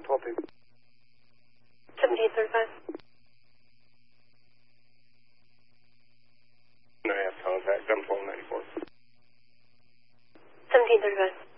Copy. 1735. No, I have contact. I'm 1294. 1735.